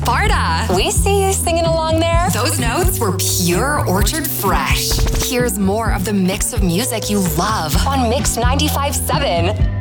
Sparta. We see you singing along there. Those notes were pure Orchard fresh. Here's more of the mix of music you love on Mix 95.7.